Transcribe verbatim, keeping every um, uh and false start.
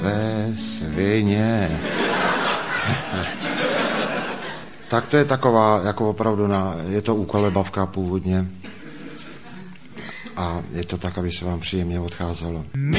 Ve svině. Tak to je taková, jako opravdu, na, je to úkolebavka původně. A je to tak, aby se vám příjemně odcházelo.